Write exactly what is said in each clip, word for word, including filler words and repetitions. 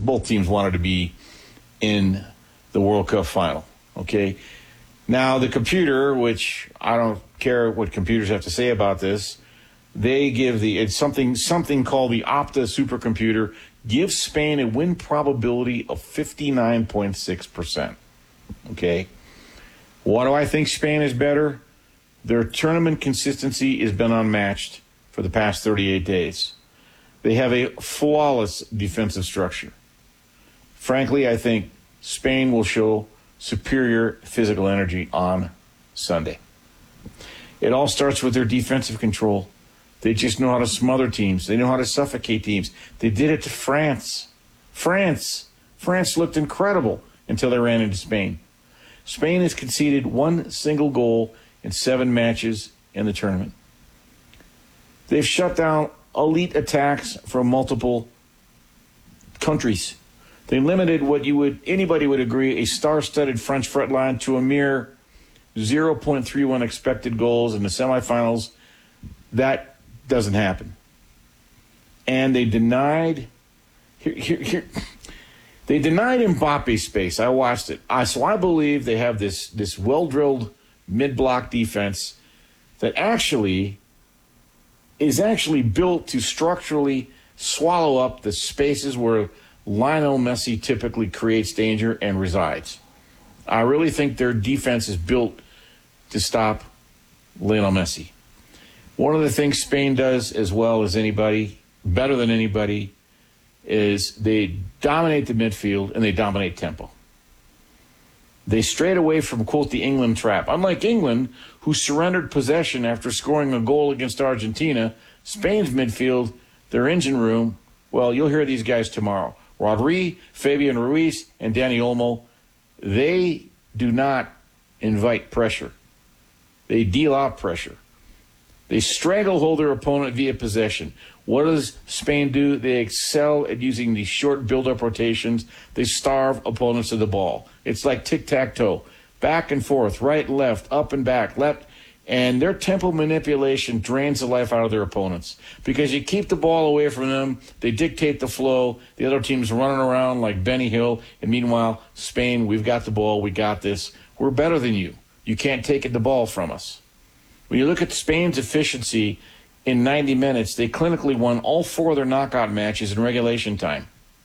both teams wanted to be in the World Cup final, okay? Now, the computer, which I don't care what computers have to say about this, they give the, it's something, something called the Opta supercomputer, gives Spain a win probability of fifty-nine point six percent, okay? Why do I think Spain is better? Their tournament consistency has been unmatched for the past thirty-eight days. They have a flawless defensive structure. Frankly, I think Spain will show superior physical energy on Sunday. It all starts with their defensive control. They just know how to smother teams. They know how to suffocate teams. They did it to France. France. France looked incredible until they ran into Spain. Spain has conceded one single goal in seven matches in the tournament. They've shut down elite attacks from multiple countries. They limited what you would anybody would agree a star-studded French front line to a mere zero point three one expected goals in the semifinals. That doesn't happen. And they denied here, here, here, they denied Mbappe space. I watched it. I, so I believe they have this this well-drilled mid-block defense that actually is actually built to structurally swallow up the spaces where Lionel Messi typically creates danger and resides. I really think their defense is built to stop Lionel Messi. One of the things Spain does as well as anybody, better than anybody, is they dominate the midfield and they dominate tempo. They strayed away from, quote, the England trap. Unlike England, who surrendered possession after scoring a goal against Argentina, Spain's midfield, their engine room, well, you'll hear these guys tomorrow. Rodri, Fabian Ruiz, and Dani Olmo, they do not invite pressure. They deal out pressure. They stranglehold their opponent via possession. What does Spain do? They excel at using these short build-up rotations. They starve opponents of the ball. It's like tic-tac-toe. Back and forth, right, left, up and back, left. And their tempo manipulation drains the life out of their opponents. Because you keep the ball away from them, they dictate the flow. The other team's running around like Benny Hill. And meanwhile, Spain, we've got the ball, we got this. We're better than you. You can't take the ball from us. When you look at Spain's efficiency in ninety minutes, they clinically won all four of their knockout matches in regulation time,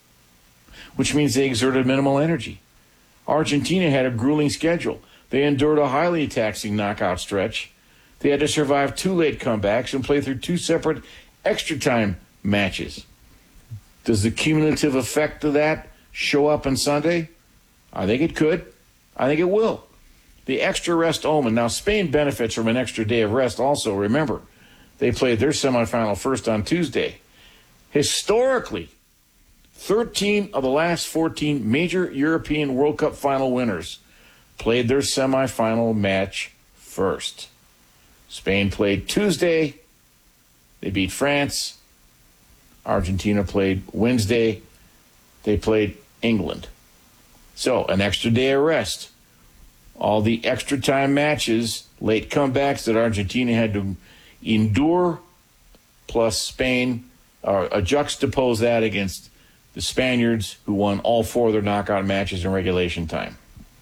which means they exerted minimal energy. Argentina had a grueling schedule. They endured a highly taxing knockout stretch. They had to survive two late comebacks and play through two separate extra time matches. Does the cumulative effect of that show up on Sunday? I think it could. I think it will. The extra rest omen. Now, Spain benefits from an extra day of rest also. Remember, they played their semifinal first on Tuesday. Historically, thirteen of the last fourteen major European World Cup final winners played their semifinal match first. Spain played Tuesday. They beat France. Argentina played Wednesday. They played England. So, an extra day of rest. All the extra time matches, late comebacks that Argentina had to endure, plus Spain, or uh, juxtapose that against the Spaniards, who won all four of their knockout matches in regulation time.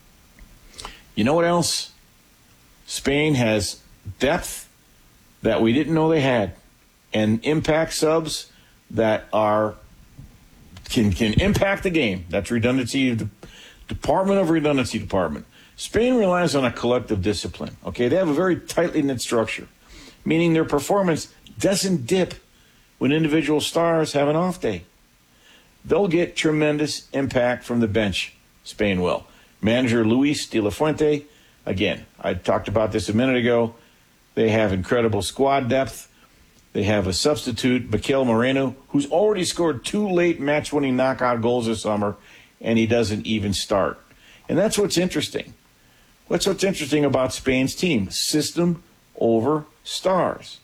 You know what else? Spain has depth that we didn't know they had, and impact subs that are can can impact the game. That's redundancy, Department of Redundancy Department. Spain relies on a collective discipline. Okay, they have a very tightly knit structure, meaning their performance doesn't dip when individual stars have an off day. They'll get tremendous impact from the bench. Spain will. Manager Luis de la Fuente, again, I talked about this a minute ago. They have incredible squad depth. They have a substitute, Mikel Moreno, who's already scored two late match-winning knockout goals this summer, and he doesn't even start. And that's what's interesting. What's what's interesting about Spain's team? System over stars.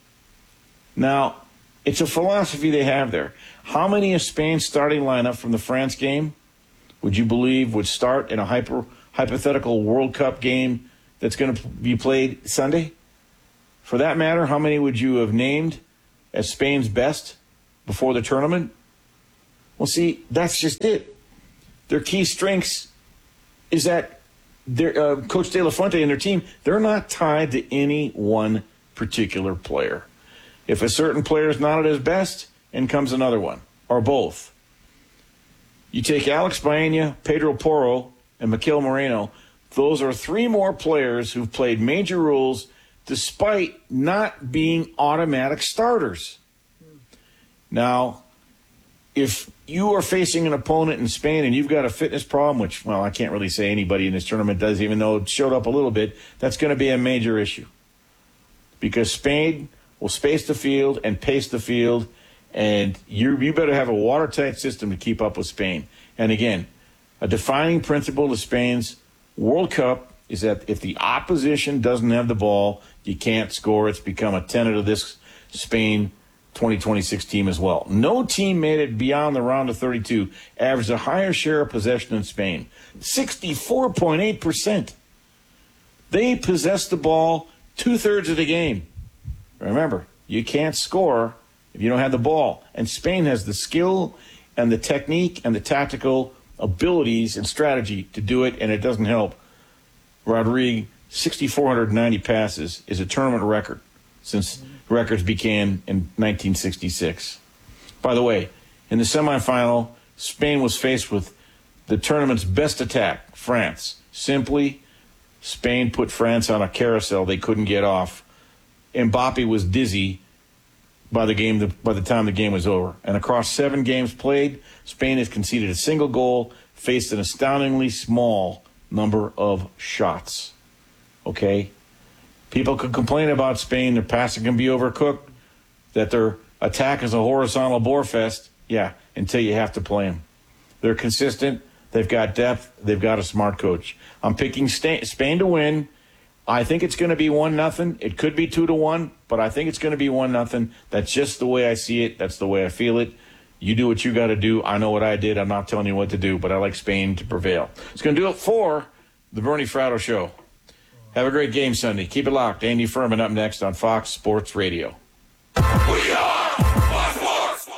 Now, it's a philosophy they have there. How many of Spain's starting lineup from the France game would you believe would start in a hyper, hypothetical World Cup game that's going to be played Sunday? For that matter, how many would you have named as Spain's best before the tournament? Well, see, that's just it. Their key strengths is that their uh, Coach De La Fuente and their team, they're not tied to any one particular player. If a certain player is not at his best, in comes another one, or both. You take Alex Baena, Pedro Porro, and Mikel Moreno. Those are three more players who've played major roles despite not being automatic starters. Now, if you are facing an opponent in Spain and you've got a fitness problem, which, well, I can't really say anybody in this tournament does, even though it showed up a little bit, that's going to be a major issue. Because Spain will space the field and pace the field, and you you better have a watertight system to keep up with Spain. And again, a defining principle of Spain's World Cup is that if the opposition doesn't have the ball, you can't score. It's become a tenet of this Spain twenty twenty-six team as well. No team made it beyond the round of thirty-two, averaged a higher share of possession than Spain, sixty-four point eight percent. They possessed the ball two-thirds of the game. Remember, you can't score if you don't have the ball. And Spain has the skill and the technique and the tactical abilities and strategy to do it, and it doesn't help. Rodrigue, six thousand four hundred ninety passes is a tournament record since records began in nineteen sixty-six. By the way, in the semifinal, Spain was faced with the tournament's best attack, France. Simply, Spain put France on a carousel they couldn't get off. Mbappe was dizzy by the game. By the time the game was over. And across seven games played, Spain has conceded a single goal, faced an astoundingly small number of shots. Okay? People could complain about Spain, their passing can be overcooked, that their attack is a horizontal bore fest. Yeah, until you have to play them. They're consistent. They've got depth. They've got a smart coach. I'm picking Spain to win. I think it's going to be one nothing. It could be two to one, but I think it's going to be one nothing. That's just the way I see it. That's the way I feel it. You do what you got to do. I know what I did. I'm not telling you what to do, but I like Spain to prevail. It's going to do it for the Bernie Fratto Show. Have a great game Sunday. Keep it locked. Andy Furman up next on Fox Sports Radio. We are Fox Sports.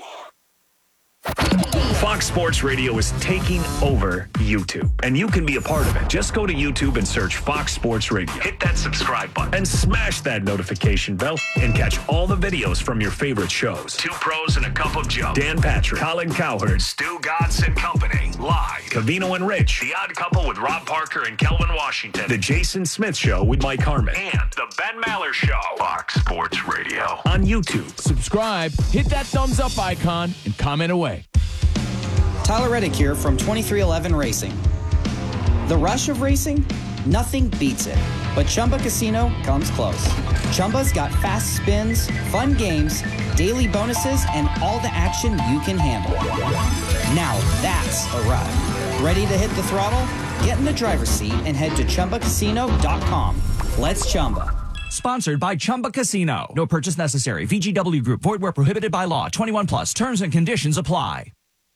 Fox Sports Radio is taking over YouTube, and you can be a part of it. Just go to YouTube and search Fox Sports Radio. Hit that subscribe button and smash that notification bell and catch all the videos from your favorite shows. Two Pros and a Cup of Joe. Dan Patrick, Colin Cowherd, Stu Godson Company, live. Cavino and Rich, The Odd Couple with Rob Parker and Kelvin Washington. The Jason Smith Show with Mike Harmon. And The Ben Maller Show. Fox Sports Radio on YouTube. Subscribe, hit that thumbs up icon, and comment away. Tyler Reddick here from twenty-three eleven Racing. The rush of racing? Nothing beats it. But Chumba Casino comes close. Chumba's got fast spins, fun games, daily bonuses, and all the action you can handle. Now that's a ride. Ready to hit the throttle? Get in the driver's seat and head to Chumba Casino dot com. Let's Chumba. Sponsored by Chumba Casino. No purchase necessary. V G W Group. Void where prohibited by law. twenty-one plus. Terms and conditions apply.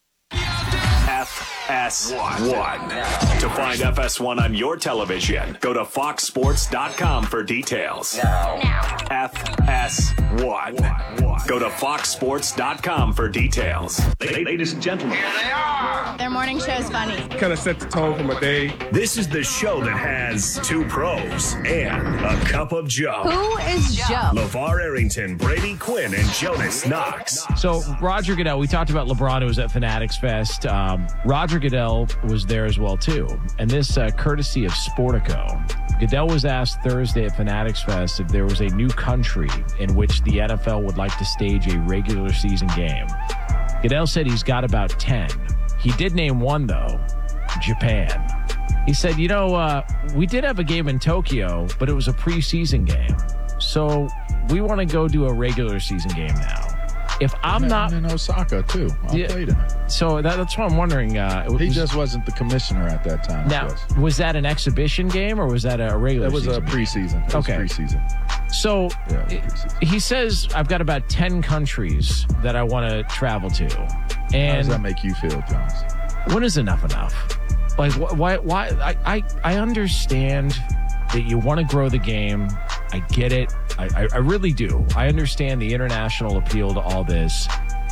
F S one. To find F S one on your television, go to fox sports dot com for details. Now. F S one. Go to fox sports dot com for details. Ladies and gentlemen. Here they are. Their morning show is funny. Kind of set the tone for my day. This is the show that has two pros and a cup of Joe. Who is Joe? LeVar Arrington, Brady Quinn, and Jonas Knox. So Roger Goodell, we talked about LeBron who was at Fanatics Fest. Um, Roger Goodell was there as well, too. And this uh, courtesy of Sportico. Goodell was asked Thursday at Fanatics Fest if there was a new country in which the N F L would like to stage a regular season game. Goodell said he's got about ten. He did name one, though, Japan. He said, you know, uh, we did have a game in Tokyo, but it was a preseason game. So we want to go do a regular season game now. If I'm and not in Osaka too, I yeah, played in it. So that, that's what I'm wondering. Uh, he was, just wasn't the commissioner at that time. Now, was that an exhibition game or was that a regular? It was season a preseason. It okay, was preseason. So yeah, preseason. He says I've got about ten countries that I want to travel to. And how does that make you feel, Jones? When is enough enough? Like why? Why? I I, I understand that you want to grow the game. I get it. I, I, I really do. I understand the international appeal to all this.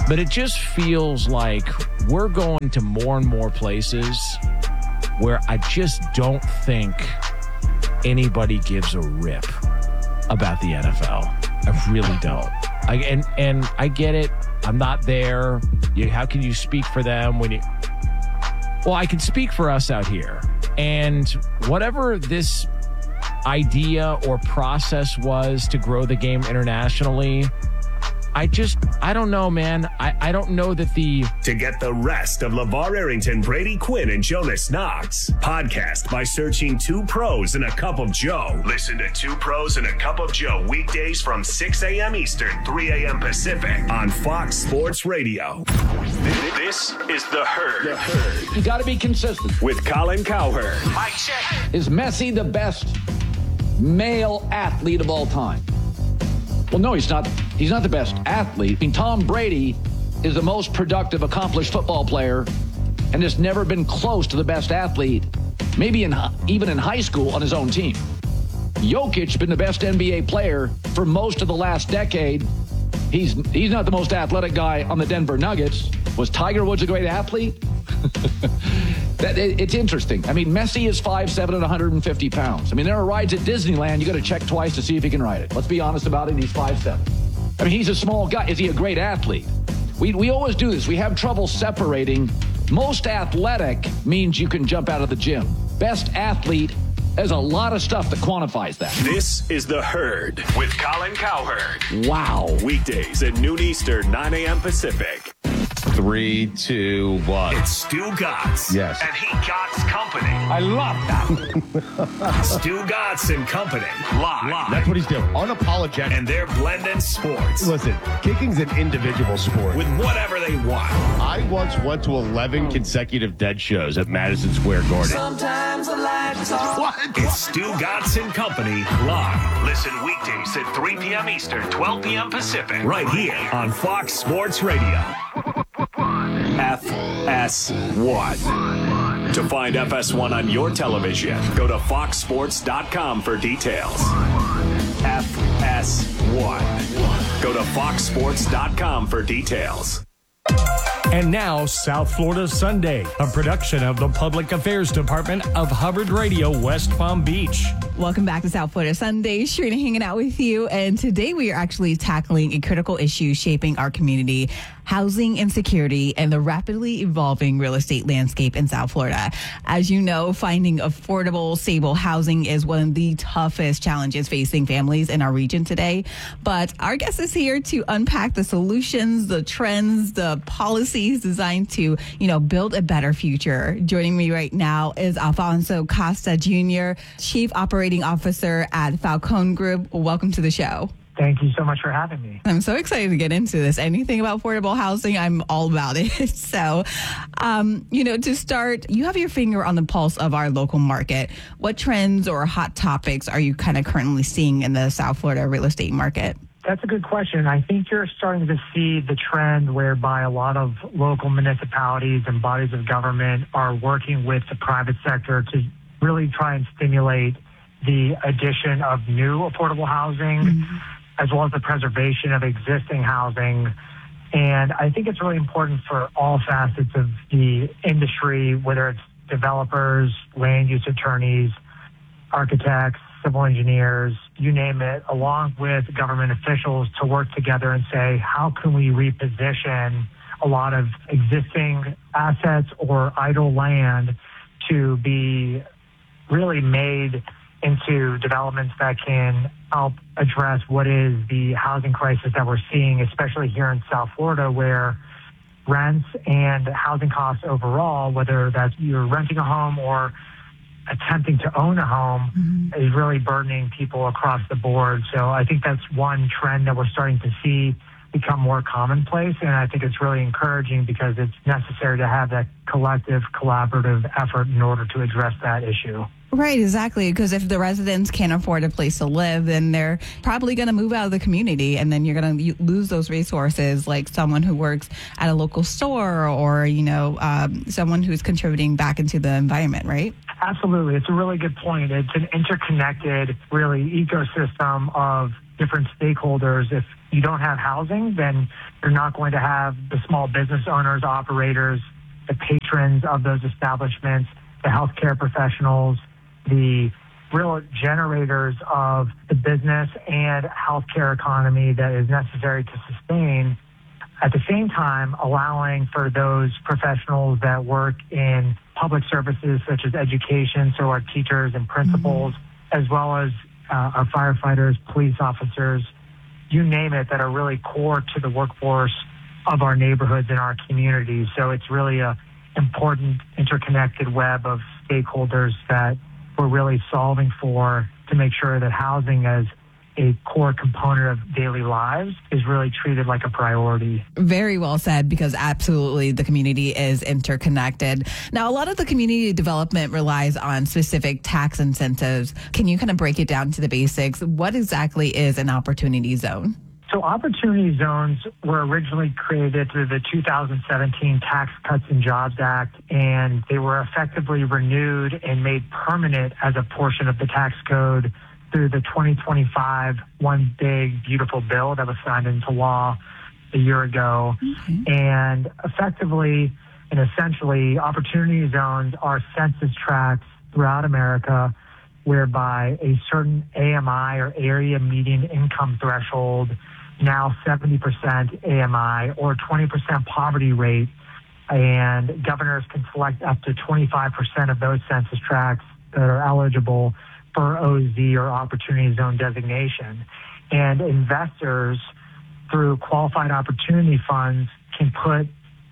But it just feels like we're going to more and more places where I just don't think anybody gives a rip about the N F L. I really don't. I, and and I get it. I'm not there. You, how can you speak for them when you... Well, I can speak for us out here. And whatever this idea or process was to grow the game internationally, I just, I don't know, man. I, I don't know that the... To get the rest of LeVar Arrington, Brady Quinn, and Jonas Knox, podcast by searching Two Pros and a Cup of Joe. Listen to Two Pros and a Cup of Joe weekdays from six a.m. Eastern, three a.m. Pacific on Fox Sports Radio. This is The Herd. The Herd. You got to be consistent. With Colin Cowherd. Mike check. Is Messi the best male athlete of all time? Well, no, he's not. He's not the best athlete. I mean, Tom Brady is the most productive, accomplished football player and has never been close to the best athlete, maybe in even in high school on his own team. Jokic's been the best N B A player for most of the last decade. He's he's not the most athletic guy on the Denver Nuggets. Was Tiger Woods a great athlete? that it, It's interesting. I mean, Messi is five seven and one hundred fifty pounds. I mean, there are rides at Disneyland you got to check twice to see if he can ride it. Let's be honest about it. He's five seven. I mean, he's a small guy. Is he a great athlete? We we always do this. We have trouble separating. Most athletic means you can jump out of the gym. Best athlete, there's a lot of stuff that quantifies that. This is The Herd with Colin Cowherd. Wow. Weekdays at noon Eastern, nine a.m. Pacific. Three, two, one. It's Stu Gotts. Yes. And he Gotts Company. I love that. Stu Gotts and Company. Live. Live. That's what he's doing. Unapologetic. And they're blending sports. Listen, kicking's an individual sport. With whatever they want. I once went to eleven consecutive dead shows at Madison Square Garden. Sometimes I like to talk. What? It's Stu Gotts and Company live. Listen weekdays at three p.m. Eastern, twelve p.m. Pacific. Right here on Fox Sports Radio. F S one. To find F S one on your television, go to fox sports dot com for details. F S one. Go to fox sports dot com for details. And now, South Florida Sunday, a production of the Public Affairs Department of Hubbard Radio, West Palm Beach. Welcome back to South Florida Sunday. Sharina hanging out with you. And today we are actually tackling a critical issue shaping our community, housing insecurity, and the rapidly evolving real estate landscape in South Florida. As you know, finding affordable, stable housing is one of the toughest challenges facing families in our region today. But our guest is here to unpack the solutions, the trends, the policies designed to, you know, build a better future. Joining me right now is Alfonso Costa Junior, Chief Operating Officer at Falcone Group. Welcome to the show. Thank you so much for having me. I'm so excited to get into this. Anything about affordable housing, I'm all about it. So, um, you know, to start, you have your finger on the pulse of our local market. What trends or hot topics are you kind of currently seeing in the South Florida real estate market? That's a good question. I think you're starting to see the trend whereby a lot of local municipalities and bodies of government are working with the private sector to really try and stimulate the addition of new affordable housing, mm-hmm. as well as the preservation of existing housing. And I think it's really important for all facets of the industry, whether it's developers, land use attorneys, architects, civil engineers, you name it, along with government officials to work together and say, how can we reposition a lot of existing assets or idle land to be really made into developments that can help address what is the housing crisis that we're seeing, especially here in South Florida, where rents and housing costs overall, whether that's you're renting a home or attempting to own a home, mm-hmm. is really burdening people across the board. So I think that's one trend that we're starting to see become more commonplace, and I think it's really encouraging because it's necessary to have that collective, collaborative effort in order to address that issue. Right, exactly. Because if the residents can't afford a place to live, then they're probably going to move out of the community, and then you're going to lose those resources, like someone who works at a local store or, you know, um, someone who's contributing back into the environment, right? Absolutely. It's a really good point. It's an interconnected, really, ecosystem of different stakeholders. If you don't have housing, then you're not going to have the small business owners, operators, the patrons of those establishments, the healthcare professionals, the real generators of the business and healthcare economy that is necessary to sustain. At the same time, allowing for those professionals that work in public services such as education, so our teachers and principals, mm-hmm. as well as uh, our firefighters, police officers, you name it, that are really core to the workforce of our neighborhoods and our communities. So it's really a important interconnected web of stakeholders that we're really solving for to make sure that housing as a core component of daily lives is really treated like a priority. Very well said, because absolutely the community is interconnected. Now, a lot of the community development relies on specific tax incentives. Can you kind of break it down to the basics? What exactly is an opportunity zone? So opportunity zones were originally created through the two thousand seventeen Tax Cuts and Jobs Act, and they were effectively renewed and made permanent as a portion of the tax code through the twenty twenty-five One Big Beautiful Bill that was signed into law a year ago. Mm-hmm. And effectively and essentially, opportunity zones are census tracts throughout America whereby a certain A M I or area median income threshold, now seventy percent A M I or twenty percent poverty rate, and governors can select up to twenty-five percent of those census tracts that are eligible for O Z or opportunity zone designation. And investors, through qualified opportunity funds, can put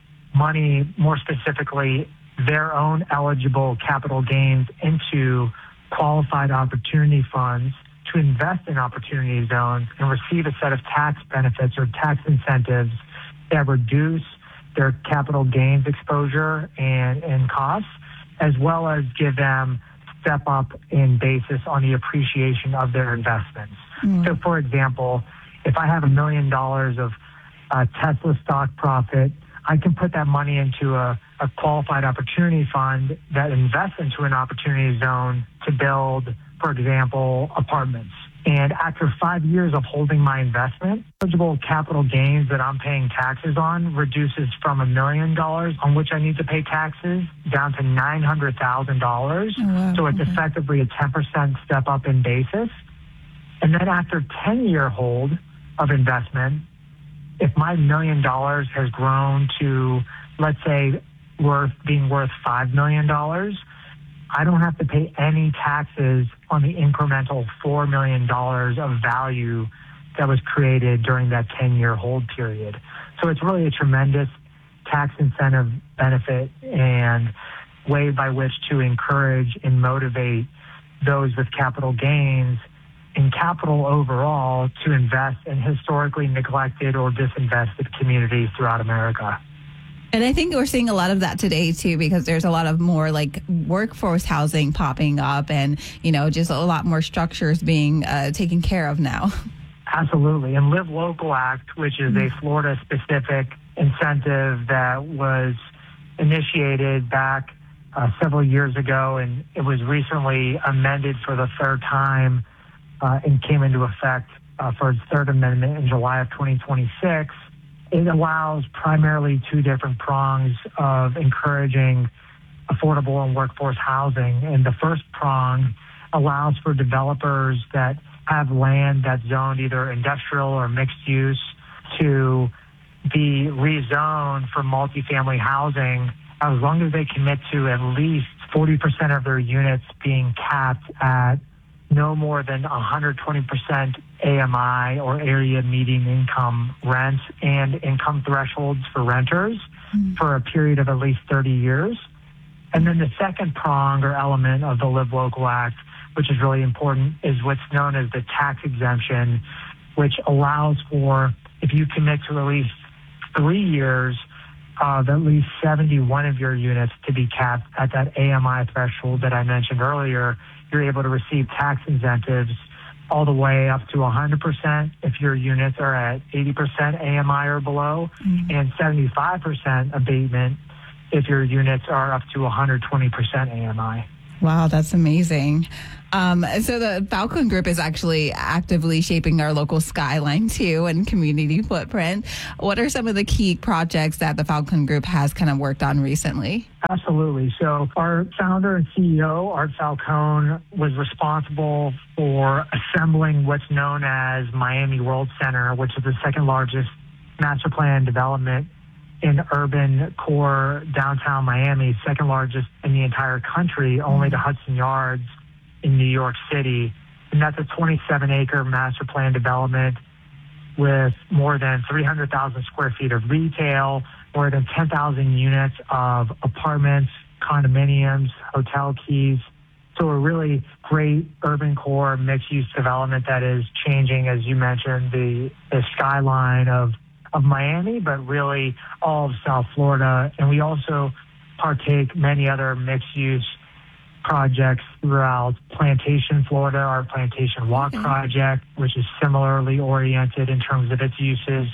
money, more specifically their own eligible capital gains, into qualified opportunity funds to invest in opportunity zones and receive a set of tax benefits or tax incentives that reduce their capital gains exposure and, and costs, as well as give them step up in basis on the appreciation of their investments. Mm. So, for example, if I have a million dollars of uh, Tesla stock profit, I can put that money into a, a qualified opportunity fund that invests into an opportunity zone to build, for example, apartments. And after five years of holding my investment, eligible capital gains that I'm paying taxes on reduces from a million dollars on which I need to pay taxes down to nine hundred thousand dollars. Oh, wow. So it's okay. Effectively a ten percent step up in basis. And then after ten-year hold of investment, if my million dollars has grown to, let's say, worth being worth five million dollars, I don't have to pay any taxes on the incremental four million dollars of value that was created during that ten-year hold period. So it's really a tremendous tax incentive benefit and way by which to encourage and motivate those with capital gains and capital overall to invest in historically neglected or disinvested communities throughout America. And I think we're seeing a lot of that today, too, because there's a lot of more like workforce housing popping up and, you know, just a lot more structures being uh, taken care of now. Absolutely. And Live Local Act, which is a Florida-specific incentive that was initiated back uh, several years ago, and it was recently amended for the third time uh, and came into effect uh, for its third amendment in July of twenty twenty-six. It allows primarily two different prongs of encouraging affordable and workforce housing. And the first prong allows for developers that have land that's zoned either industrial or mixed use to be rezoned for multifamily housing as long as they commit to at least forty percent of their units being capped at no more than one hundred twenty percent A M I or area median income rents and income thresholds for renters mm-hmm. for a period of at least thirty years. And then the second prong or element of the Live Local Act, which is really important, is what's known as the tax exemption, which allows for, if you commit to at least three years of at least seventy-one of your units to be capped at that A M I threshold that I mentioned earlier, you're able to receive tax incentives all the way up to one hundred percent if your units are at eighty percent A M I or below, mm-hmm. and seventy-five percent abatement if your units are up to one hundred twenty percent A M I. Wow, that's amazing. Um, so the Falcon Group is actually actively shaping our local skyline too and community footprint. What are some of the key projects that the Falcon Group has kind of worked on recently? Absolutely. So our founder and C E O, Art Falcone, was responsible for assembling what's known as Miami World Center, which is the second largest master plan development in urban core downtown Miami, second largest in the entire country, only to Hudson Yards in New York City. And that's a twenty-seven acre master plan development with more than three hundred thousand square feet of retail, more than ten thousand units of apartments, condominiums, hotel keys. So a really great urban core mixed-use development that is changing, as you mentioned, the, the skyline of, of Miami, but really all of South Florida. And we also partake many other mixed-use projects throughout Plantation, Florida, our Plantation Walk Okay. project, which is similarly oriented in terms of its uses.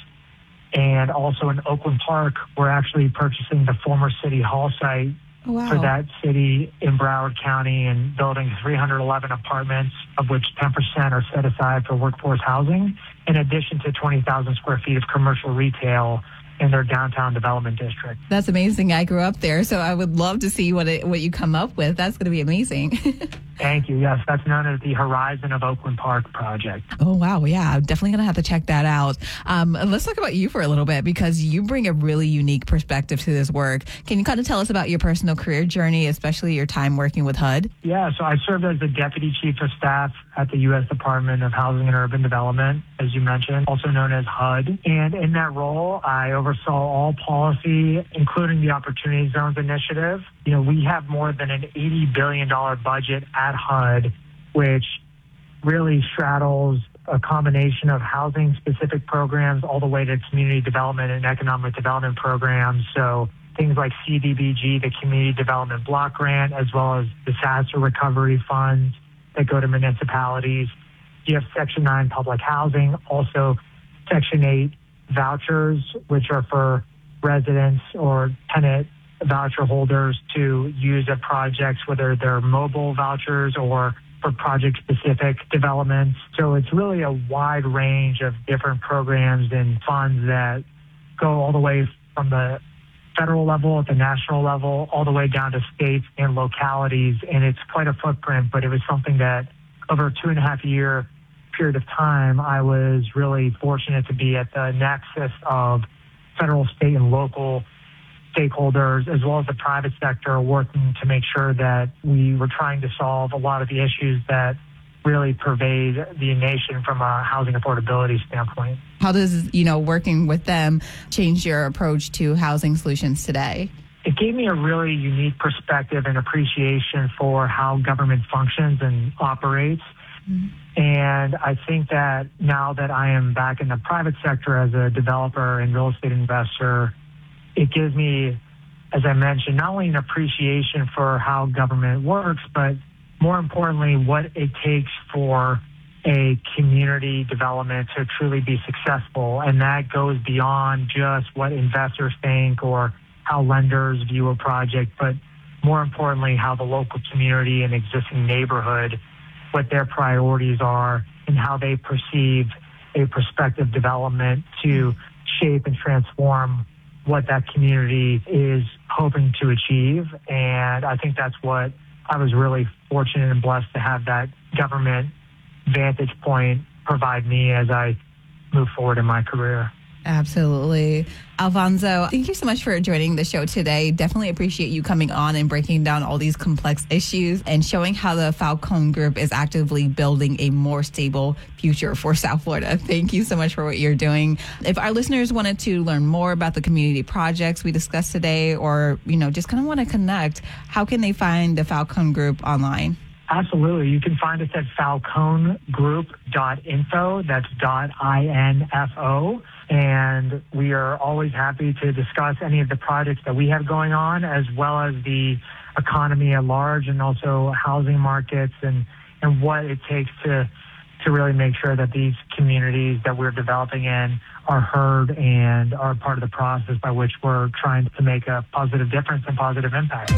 And also in Oakland Park, we're actually purchasing the former City Hall site Wow. for that city in Broward County and building three hundred eleven apartments, of which ten percent are set aside for workforce housing, in addition to twenty thousand square feet of commercial retail in their downtown development district. That's amazing. I grew up there, so I would love to see what it, what you come up with. That's going to be amazing. Thank you. Yes, that's known as the Horizon of Oakland Park project. Oh, wow. Yeah, I'm definitely going to have to check that out. Um, and let's talk about you for a little bit because you bring a really unique perspective to this work. Can you kind of tell us about your personal career journey, especially your time working with H U D? Yeah, so I served as the Deputy Chief of Staff at the U S Department of Housing and Urban Development, as you mentioned, also known as H U D. And in that role, I oversaw all policy, including the Opportunity Zones Initiative. You know, we have more than an eighty billion dollars budget at H U D, which really straddles a combination of housing-specific programs all the way to community development and economic development programs. So things like C D B G, the Community Development Block Grant, as well as disaster recovery funds that go to municipalities. You have Section nine public housing, also Section eight vouchers, which are for residents or tenant voucher holders to use at projects, whether they're mobile vouchers or for project-specific developments. So it's really a wide range of different programs and funds that go all the way from the federal level at the national level, all the way down to states and localities. And it's quite a footprint, but it was something that over a two and a half year period of time, I was really fortunate to be at the nexus of federal, state, and local stakeholders, as well as the private sector, working to make sure that we were trying to solve a lot of the issues that really pervade the nation from a housing affordability standpoint. How does, you know, working with them change your approach to housing solutions today? It gave me a really unique perspective and appreciation for how government functions and operates. Mm-hmm. And I think that now that I am back in the private sector as a developer and real estate investor, it gives me, as I mentioned, not only an appreciation for how government works, but more importantly, what it takes for a community development to truly be successful. And that goes beyond just what investors think or how lenders view a project, but more importantly, how the local community and existing neighborhood, what their priorities are and how they perceive a prospective development to shape and transform what that community is hoping to achieve. And I think that's what I was really fortunate and blessed to have that government vantage point provide me as I move forward in my career. Absolutely. Alfonso, thank you so much for joining the show today. Definitely appreciate you coming on and breaking down all these complex issues and showing how the Falcone Group is actively building a more stable future for South Florida. Thank you so much for what you're doing. If our listeners wanted to learn more about the community projects we discussed today or, you know, just kind of want to connect, how can they find the Falcone Group online? Absolutely. You can find us at falcone group dot info. That's dot I N F O. And we are always happy to discuss any of the projects that we have going on, as well as the economy at large and also housing markets and, and what it takes to to really make sure that these communities that we're developing in are heard and are part of the process by which we're trying to make a positive difference and positive impact.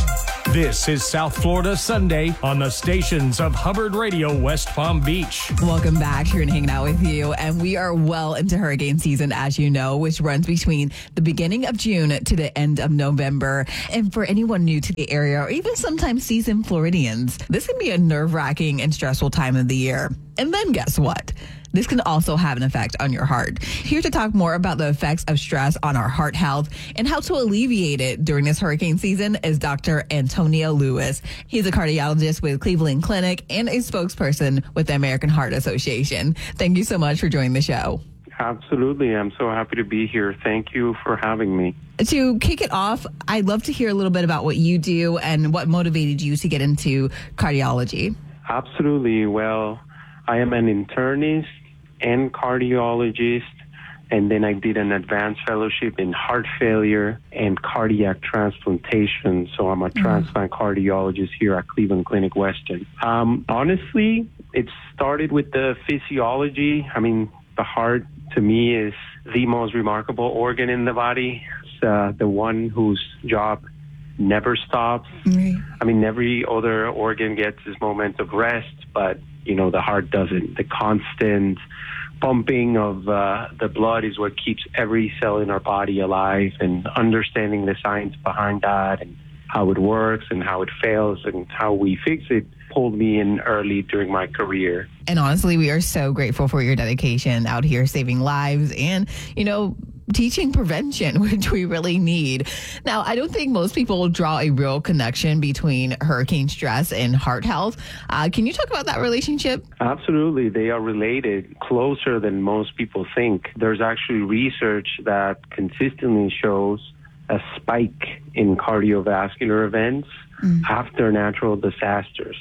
This is South Florida Sunday on the stations of Hubbard Radio West Palm Beach. Welcome back. Here and hanging out with you. And we are well into hurricane season, as you know, which runs between the beginning of June to the end of November. And for anyone new to the area, or even sometimes seasoned Floridians, this can be a nerve-wracking and stressful time of the year. And then guess what? This can also have an effect on your heart. Here to talk more about the effects of stress on our heart health and how to alleviate it during this hurricane season is Doctor Antonio Lewis. He's a cardiologist with Cleveland Clinic and a spokesperson with the American Heart Association. Thank you so much for joining the show. Absolutely. I'm so happy to be here. Thank you for having me. To kick it off, I'd love to hear a little bit about what you do and what motivated you to get into cardiology. Absolutely. Well, I am an internist and cardiologist, and then I did an advanced fellowship in heart failure and cardiac transplantation. So I'm a mm-hmm. transplant cardiologist here at Cleveland Clinic Western. Um, honestly, it started with the physiology. I mean, the heart to me is the most remarkable organ in the body. It's uh, the one whose job never stops. Mm-hmm. I mean, every other organ gets its moment of rest, but you know, the heart doesn't. The constant pumping of uh, the blood is what keeps every cell in our body alive, and understanding the science behind that and how it works and how it fails and how we fix it pulled me in early during my career. And honestly, we are so grateful for your dedication out here saving lives and, you know, teaching prevention, which we really need. Now, I don't think most people draw a real connection between hurricane stress and heart health. Uh, can you talk about that relationship? Absolutely. They are related, closer than most people think. There's actually research that consistently shows a spike in cardiovascular events mm. after natural disasters.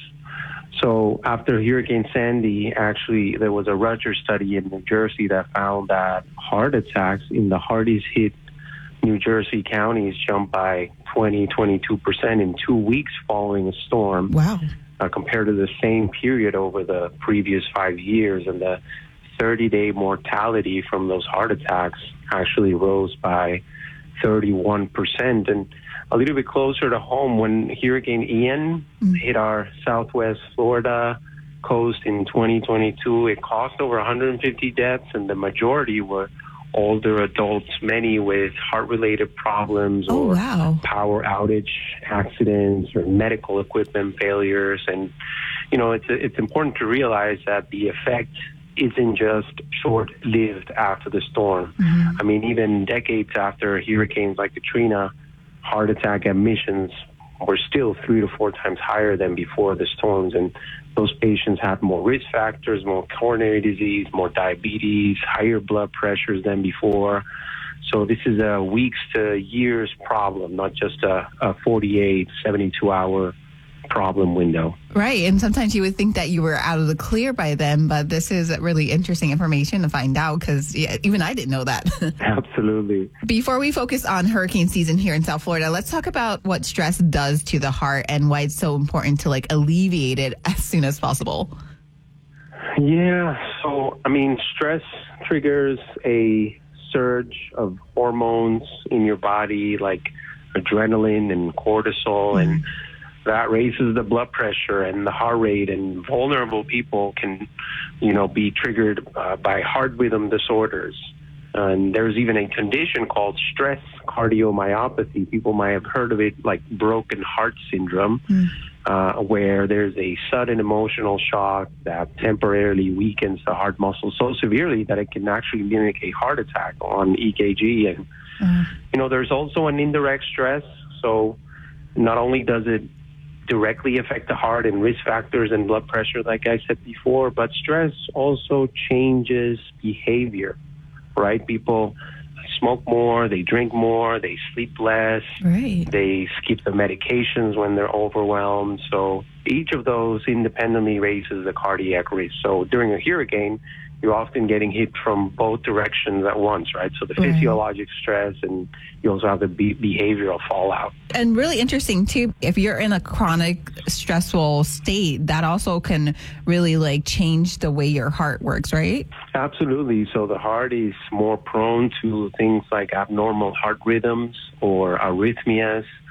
So after Hurricane Sandy, actually, there was a Rutgers study in New Jersey that found that heart attacks in the hardest hit New Jersey counties jumped by twenty, twenty-two percent in two weeks following a storm. Wow. Uh, compared to the same period over the previous five years. And the thirty-day mortality from those heart attacks actually rose by thirty-one percent. And a little bit closer to home, when Hurricane Ian mm. hit our southwest Florida coast in twenty twenty-two, it caused over one hundred fifty deaths, and the majority were older adults, many with heart-related problems oh, or wow. power outage accidents or medical equipment failures. And, you know, it's it's important to realize that the effect isn't just short-lived after the storm. Mm-hmm. I mean, even decades after hurricanes like Katrina, heart attack admissions were still three to four times higher than before the storms. And those patients had more risk factors, more coronary disease, more diabetes, higher blood pressures than before. So this is a weeks to years problem, not just a, a forty-eight, seventy-two hour problem window. Right. And sometimes you would think that you were out of the clear by then, but this is really interesting information to find out because yeah, even I didn't know that. Absolutely. Before we focus on hurricane season here in South Florida, let's talk about what stress does to the heart and why it's so important to like alleviate it as soon as possible. Yeah. So, I mean, stress triggers a surge of hormones in your body like adrenaline and cortisol, mm-hmm. and that raises the blood pressure and the heart rate, and vulnerable people can, you know, be triggered uh, by heart rhythm disorders. And there's even a condition called stress cardiomyopathy. People might have heard of it, like broken heart syndrome, mm. uh, where there's a sudden emotional shock that temporarily weakens the heart muscle so severely that it can actually mimic a heart attack on E K G. And, mm. you know, there's also an indirect stress. So not only does it directly affect the heart and risk factors and blood pressure, like I said before, but stress also changes behavior, right? People smoke more, they drink more, they sleep less, right. They skip the medications when they're overwhelmed. So each of those independently raises the cardiac risk. So during a hurricane, you're often getting hit from both directions at once, right? So the right. physiologic stress, and you also have the be- behavioral fallout. And really interesting, too, if you're in a chronic stressful state, that also can really, like, change the way your heart works, right? Absolutely. So the heart is more prone to things like abnormal heart rhythms or arrhythmias,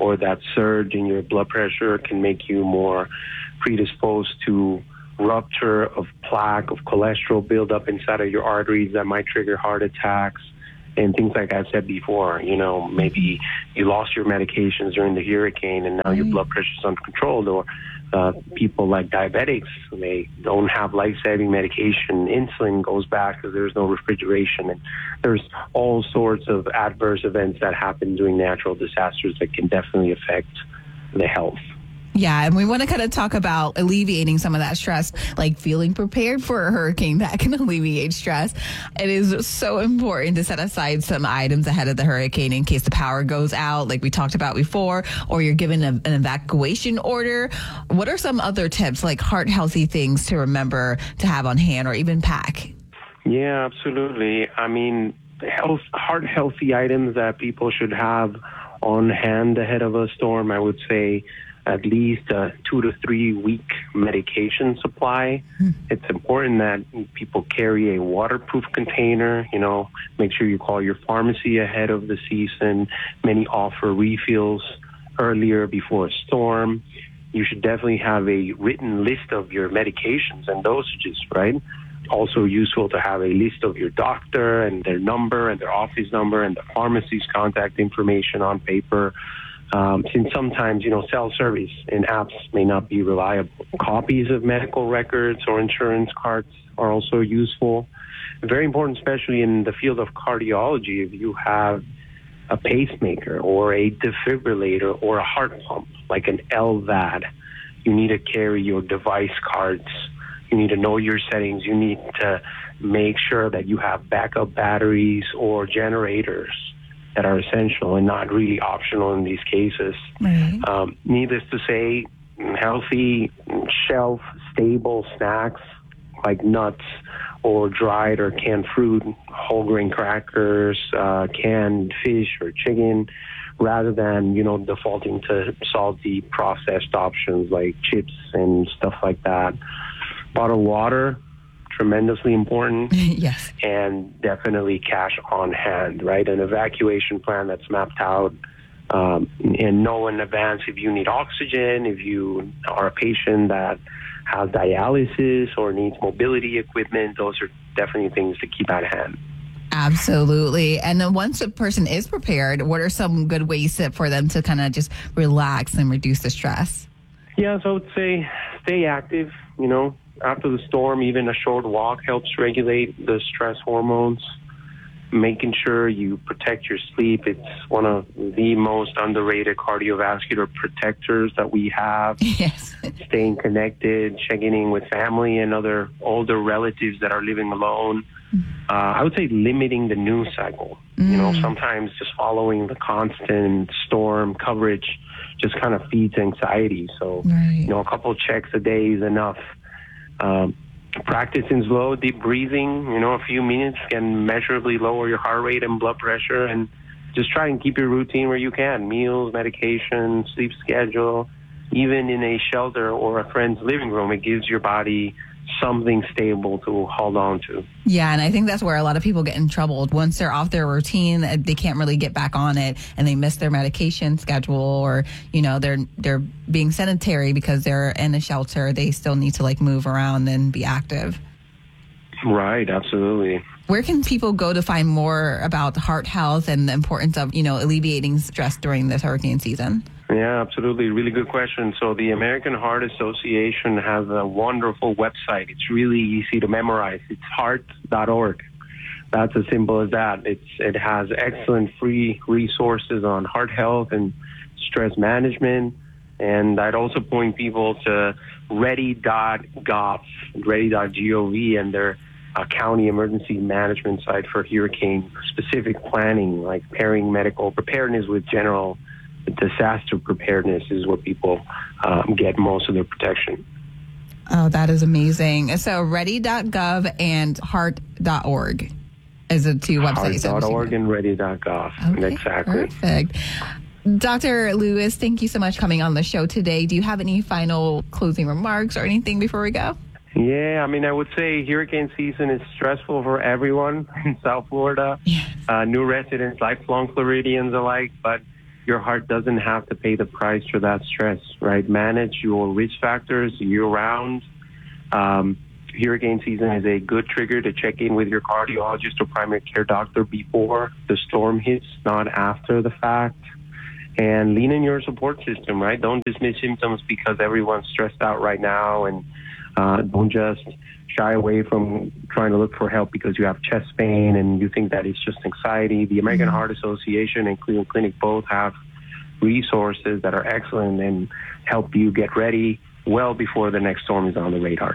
or that surge in your blood pressure can make you more predisposed to rupture of plaque, of cholesterol buildup inside of your arteries that might trigger heart attacks. And things like I said before, you know, maybe you lost your medications during the hurricane and now your blood pressure is uncontrolled, or uh, people like diabetics, they don't have life-saving medication. Insulin goes back because there's no refrigeration. And there's all sorts of adverse events that happen during natural disasters that can definitely affect the health. Yeah, and we want to kind of talk about alleviating some of that stress, like feeling prepared for a hurricane that can alleviate stress. It is so important to set aside some items ahead of the hurricane in case the power goes out, like we talked about before, or you're given a, an evacuation order. What are some other tips, like heart-healthy things to remember to have on hand or even pack? Yeah, absolutely. I mean, health, heart-healthy items that people should have on hand ahead of a storm, I would say at least a two to three week medication supply. Hmm. It's important that people carry a waterproof container. You know, make sure you call your pharmacy ahead of the season. Many offer refills earlier before a storm. You should definitely have a written list of your medications and dosages, right? Also useful to have a list of your doctor and their number and their office number and the pharmacy's contact information on paper. Um, since sometimes, you know, self-service and apps may not be reliable. Copies of medical records or insurance cards are also useful. Very important, especially in the field of cardiology, if you have a pacemaker or a defibrillator or a heart pump, like an L V A D, you need to carry your device cards. You need to know your settings. You need to make sure that you have backup batteries or generators that are essential and not really optional in these cases. Right. Um, needless to say, healthy, shelf-stable snacks like nuts or dried or canned fruit, whole grain crackers, uh, canned fish or chicken, rather than, you know, defaulting to salty processed options like chips and stuff like that. Bottled water, tremendously important. Yes. And definitely cash on hand, right? An evacuation plan that's mapped out um, and know in advance if you need oxygen, if you are a patient that has dialysis or needs mobility equipment. Those are definitely things to keep at hand. Absolutely. And then once a person is prepared, what are some good ways to, for them to kind of just relax and reduce the stress? Yeah, so I would say stay active, you know. After the storm, even a short walk helps regulate the stress hormones. Making sure you protect your sleep. It's one of the most underrated cardiovascular protectors that we have. Yes. Staying connected, checking in with family and other older relatives that are living alone. Uh, I would say limiting the news cycle. Mm. You know, sometimes just following the constant storm coverage just kind of feeds anxiety. So, right. you know, a couple checks a day is enough. Um, practicing slow, deep breathing, you know, a few minutes can measurably lower your heart rate and blood pressure. And just try and keep your routine where you can. Meals, medication, sleep schedule. Even in a shelter or a friend's living room, it gives your body something stable to hold on to. Yeah, and I think that's where a lot of people get in trouble. Once they're off their routine, they can't really get back on it, and they miss their medication schedule, or, you know, they're they're being sedentary because they're in a shelter. They still need to, like, move around and be active. Right, absolutely. Where can people go to find more about heart health and the importance of, you know, alleviating stress during this hurricane season? Yeah, absolutely. Really good question. So the American Heart Association has a wonderful website. It's really easy to memorize. It's heart dot org. That's as simple as that. It's It has excellent free resources on heart health and stress management. And I'd also point people to ready dot gov, ready dot gov, and their uh, county emergency management site for hurricane-specific planning, like pairing medical preparedness with general disaster preparedness is where people um, get most of their protection. Oh, that is amazing. So ready dot gov and heart dot org is the two websites. heart dot org and ready dot gov. Okay, exactly. Perfect. Doctor Lewis, thank you so much for coming on the show today. Do you have any final closing remarks or anything before we go? Yeah, I mean, I would say hurricane season is stressful for everyone in South Florida, yes. uh, new residents, lifelong Floridians alike, but your heart doesn't have to pay the price for that stress, right? Manage your risk factors year-round. Um, hurricane season is a good trigger to check in with your cardiologist or primary care doctor before the storm hits, not after the fact. And lean in your support system, right? Don't dismiss symptoms because everyone's stressed out right now, and uh, don't just shy away from trying to look for help because you have chest pain and you think that it's just anxiety. The American mm-hmm. Heart Association and Cleveland Clinic both have resources that are excellent and help you get ready well before the next storm is on the radar.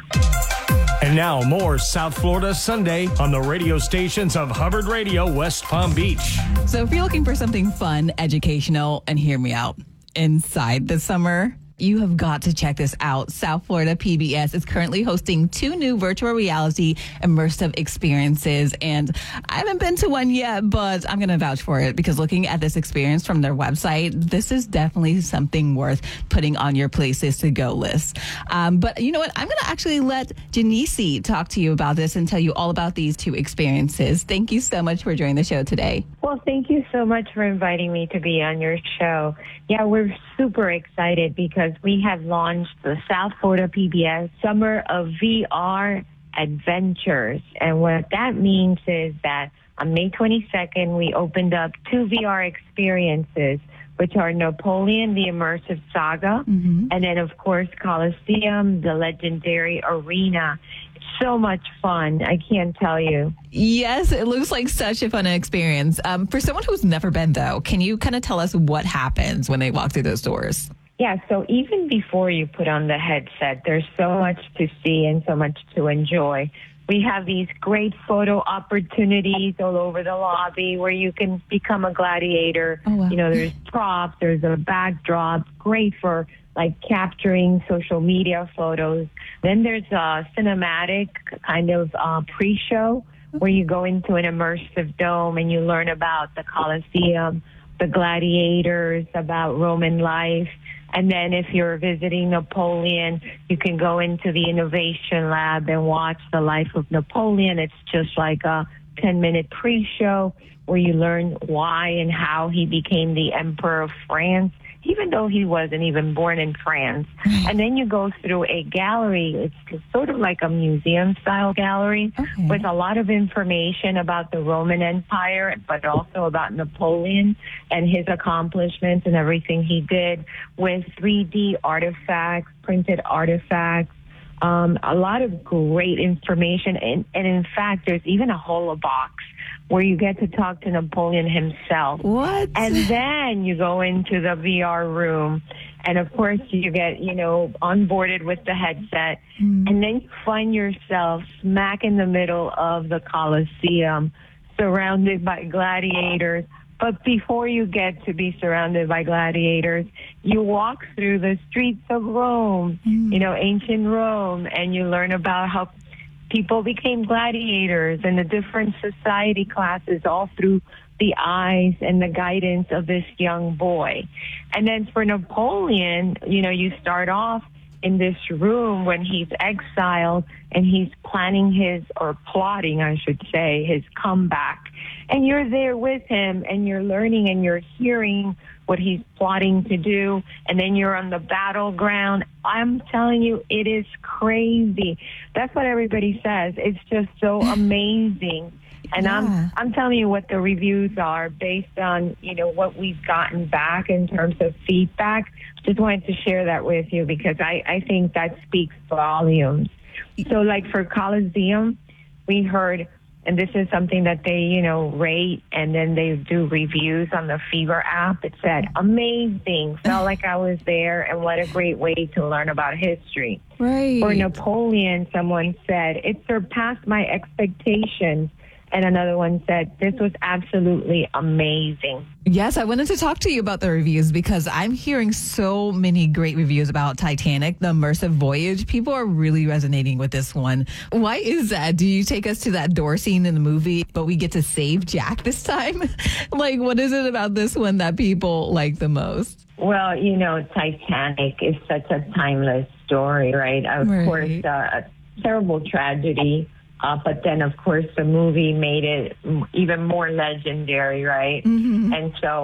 And now more South Florida Sunday on the radio stations of Hubbard Radio, West Palm Beach. So if you're looking for something fun, educational, and hear me out, inside the summer, you have got to check this out. South Florida P B S is currently hosting two new virtual reality immersive experiences. And I haven't been to one yet, but I'm going to vouch for it because looking at this experience from their website, this is definitely something worth putting on your places to go list. Um, but you know what? I'm going to actually let Janice talk to you about this and tell you all about these two experiences. Thank you so much for joining the show today. Well, thank you so much for inviting me to be on your show. Yeah, we're super excited because we have launched the South Florida P B S Summer of V R Adventures. And what that means is that on May twenty-second, we opened up two V R experiences, which are Napoleon, the Immersive Saga, mm-hmm. and then, of course, Coliseum, the legendary arena. So much fun. I can't tell you. Yes, it looks like such a fun experience. Um, for someone who's never been, though, can you kind of tell us what happens when they walk through those doors? Yeah, so even before you put on the headset, there's so much to see and so much to enjoy. We have these great photo opportunities all over the lobby where you can become a gladiator. Oh, wow. You know, there's props, there's a backdrop, great for like capturing social media photos. Then there's a cinematic kind of uh, pre-show where you go into an immersive dome and you learn about the Coliseum, the gladiators, about Roman life. And then if you're visiting Napoleon, you can go into the Innovation Lab and watch the life of Napoleon. It's just like a ten-minute pre-show where you learn why and how he became the Emperor of France, even though he wasn't even born in France. And then you go through a gallery. It's sort of like a museum-style gallery okay. with a lot of information about the Roman Empire, but also about Napoleon and his accomplishments and everything he did with three D artifacts, printed artifacts, um, a lot of great information. And, and in fact, there's even a holobox where you get to talk to Napoleon himself. What? And then you go into the V R room, and of course you get, you know, onboarded with the headset, mm. and then you find yourself smack in the middle of the Coliseum, surrounded by gladiators. But before you get to be surrounded by gladiators, you walk through the streets of Rome, mm. you know, ancient Rome, and you learn about how people became gladiators and the different society classes all through the eyes and the guidance of this young boy. And then for Napoleon, you know, you start off in this room when he's exiled and he's planning his, or plotting, I should say, his comeback. And you're there with him and you're learning and you're hearing what he's plotting to do. And then you're on the battleground. I'm telling you, it is crazy. That's what everybody says. It's just so amazing. And yeah. I'm I'm telling you what the reviews are based on, you know, what we've gotten back in terms of feedback. Just wanted to share that with you because I, I think that speaks volumes. So like for Coliseum, we heard, and this is something that they, you know, rate and then they do reviews on the Fever app. It said, amazing, felt like I was there, and what a great way to learn about history. Right. For Napoleon, someone said, it surpassed my expectations. And another one said, this was absolutely amazing. Yes, I wanted to talk to you about the reviews because I'm hearing so many great reviews about Titanic, the immersive voyage. People are really resonating with this one. Why is that? Do you take us to that door scene in the movie, but we get to save Jack this time? Like, what is it about this one that people like the most? Well, you know, Titanic is such a timeless story, right? Of right. course, uh, a terrible tragedy. Uh, but then, of course, the movie made it even more legendary, right? Mm-hmm. And so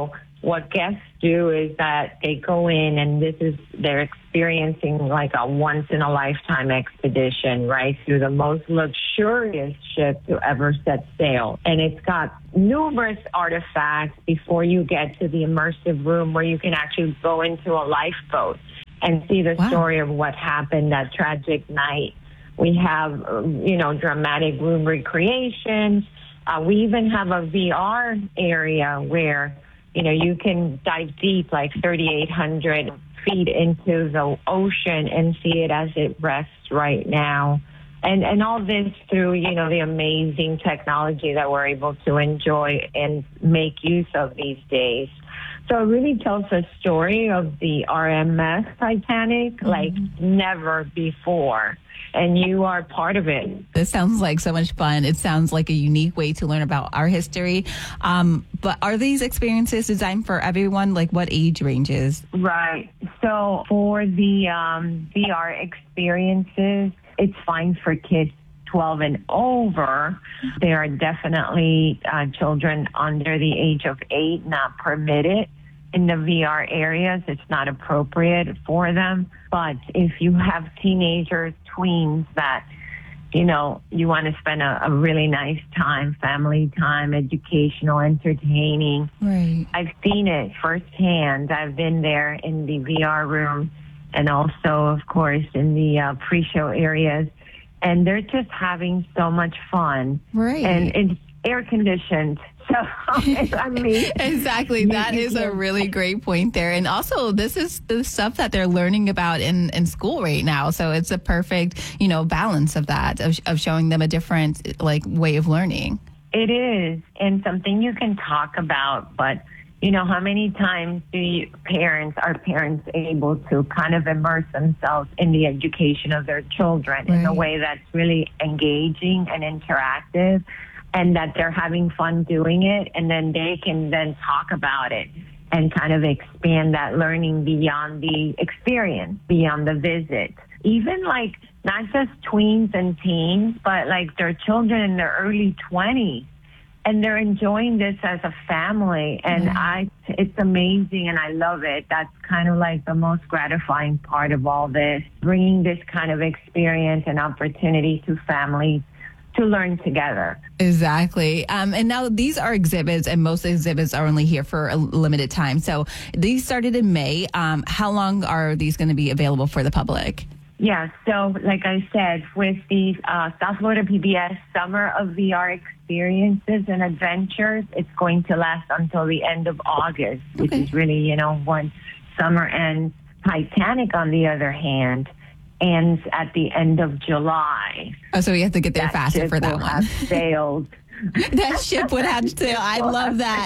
what guests do is that they go in and this is, they're experiencing like a once in a lifetime expedition, right? Through the most luxurious ship to ever set sail. And it's got numerous artifacts before you get to the immersive room where you can actually go into a lifeboat and see the wow. story of what happened that tragic night. We have, you know, dramatic room recreations. Uh, we even have a V R area where, you know, you can dive deep like thirty-eight hundred feet into the ocean and see it as it rests right now. And and all this through, you know, the amazing technology that we're able to enjoy and make use of these days. So it really tells a story of the R M S Titanic mm-hmm. like never before. And you are part of it. This sounds like so much fun. It sounds like a unique way to learn about our history. Um, but are these experiences designed for everyone? Like what age ranges? Right. So for the um, V R experiences, it's fine for kids twelve and over. There are definitely uh, children under the age of eight not permitted in the V R areas. It's not appropriate for them. But if you have teenagers, tweens that, you know, you want to spend a, a really nice time, family time, educational, entertaining. Right. I've seen it firsthand. I've been there in the V R room and also, of course, in the uh, pre-show areas. And they're just having so much fun. Right. And it's air conditioned. So, I mean, exactly. That is a really great point there. And also, this is the stuff that they're learning about in, in school right now. So it's a perfect, you know, balance of that, of, of showing them a different, like, way of learning. It is. And something you can talk about. But, you know, how many times do you, parents, are parents able to kind of immerse themselves in the education of their children right. in a way that's really engaging and interactive? And that they're having fun doing it, and then they can then talk about it and kind of expand that learning beyond the experience, beyond the visit. Even like not just tweens and teens, but like their children in their early twenties, and they're enjoying this as a family. And mm-hmm. I, it's amazing, and I love it. That's kind of like the most gratifying part of all this, bringing this kind of experience and opportunity to families to learn together. Exactly. Um, and now these are exhibits, and most exhibits are only here for a limited time. So these started in May. Um, how long are these going to be available for the public? Yeah, so like I said, with the uh, South Florida P B S Summer of V R Experiences and Adventures, it's going to last until the end of August, which okay. is really, you know, when summer ends. Titanic, on the other hand, ends at the end of July. Oh, so we have to get there that faster for that one. Have sailed. That ship would have to sail. I love that.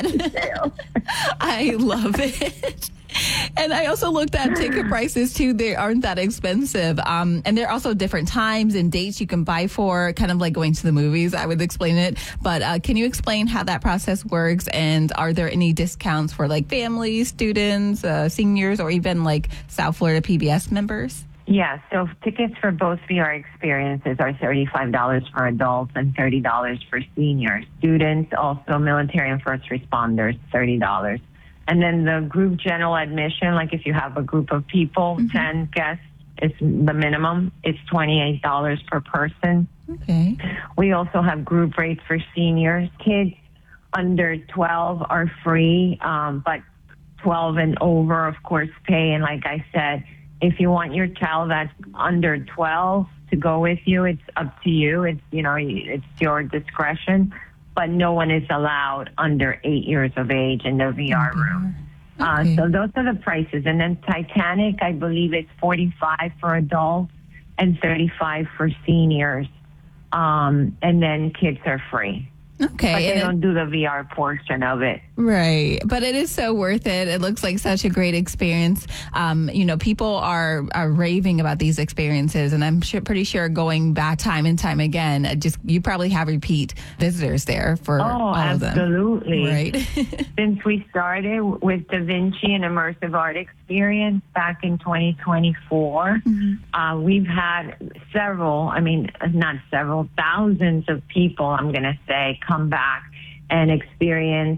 I love it. And I also looked at ticket prices too. They aren't that expensive. Um, and there are also different times and dates you can buy for, kind of like going to the movies. I would explain it. But uh, can you explain how that process works? And are there any discounts for like families, students, uh, seniors, or even like South Florida P B S members? Yeah, so tickets for both V R experiences are thirty-five dollars for adults and thirty dollars for seniors. Students, also military and first responders, thirty dollars. And then the group general admission, like if you have a group of people, mm-hmm. ten guests is the minimum. It's twenty-eight dollars per person. Okay. We also have group rates for seniors. Kids under twelve are free, um, but twelve and over, of course, pay. And like I said, if you want your child that's under twelve to go with you, it's up to you. It's, you know, it's your discretion. But no one is allowed under eight years of age in the V R room. Okay. Uh, so those are the prices. And then Titanic, I believe it's forty-five dollars for adults and thirty-five dollars for seniors. Um, and then kids are free. Okay. But they and don't do the V R portion of it. Right. But it is so worth it. It looks like such a great experience. Um, you know, people are, are raving about these experiences, and I'm sure, pretty sure going back time and time again, just you probably have repeat visitors there for oh, all of them. Absolutely. Right. Since we started with Da Vinci and Immersive Art Experience back in twenty twenty-four, mm-hmm. uh, we've had several, I mean, not several, thousands of people, I'm going to say, come back and experience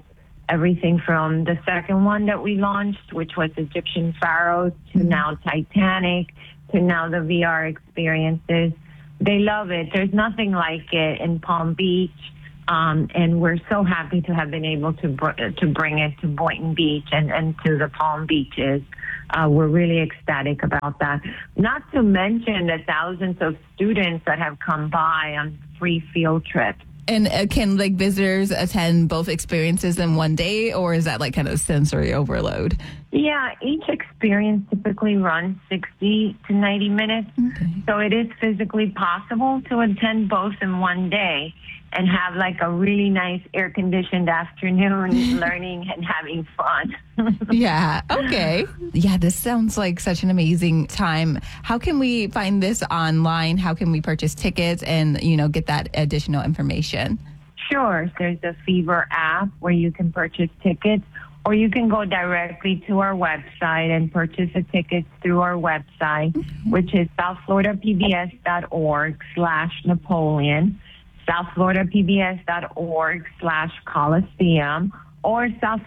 everything from the second one that we launched, which was Egyptian Pharaohs, to now Titanic, to now the V R experiences. They love it. There's nothing like it in Palm Beach. Um, and we're so happy to have been able to br- to bring it to Boynton Beach and, and to the Palm Beaches. Uh, we're really ecstatic about that. Not to mention the thousands of students that have come by on free field trips. And uh, can like visitors attend both experiences in one day, or is that like kind of sensory overload? Yeah, each experience typically runs sixty to ninety minutes. Okay. So it is physically possible to attend both in one day and have like a really nice air-conditioned afternoon learning and having fun. Yeah, okay. Yeah, this sounds like such an amazing time. How can we find this online? How can we purchase tickets and, you know, get that additional information? Sure. There's the Fever app where you can purchase tickets, or you can go directly to our website and purchase the tickets through our website, mm-hmm. which is southfloridapbs.org slash Napoleon. southfloridapbs.org slash Coliseum, or